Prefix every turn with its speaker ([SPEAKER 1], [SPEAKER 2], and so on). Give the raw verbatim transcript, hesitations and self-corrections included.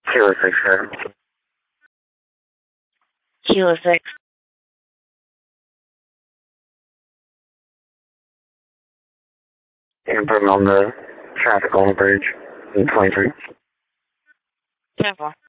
[SPEAKER 1] Kilo six seven.
[SPEAKER 2] Kilo six.
[SPEAKER 1] And put him on the traffic on the bridge in twenty-three.
[SPEAKER 2] Careful.